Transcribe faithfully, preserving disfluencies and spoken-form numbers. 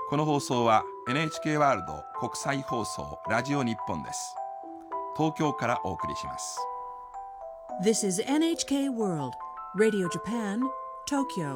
この放送は エヌエイチケー ワールド国際放送ラジオ日本です。東京からお送りします。 This is エヌエイチケー World Radio Japan, Tokyo